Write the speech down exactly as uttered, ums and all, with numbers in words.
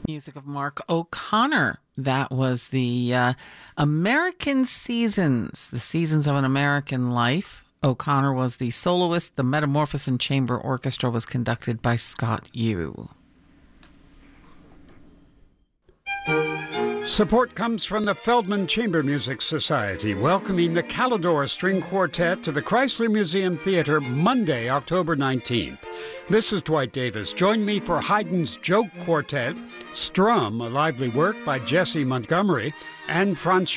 Music of Mark O'Connor. That was the uh, American Seasons, the Seasons of an American Life. O'Connor was the soloist. The Metamorphosis Chamber Orchestra was conducted by Scott Yu. Support comes from the Feldman Chamber Music Society, welcoming the Calidor String Quartet to the Chrysler Museum Theater Monday, October nineteenth. This is Dwight Davis. Join me for Haydn's Joke Quartet, Strum, a lively work by Jesse Montgomery, and Franz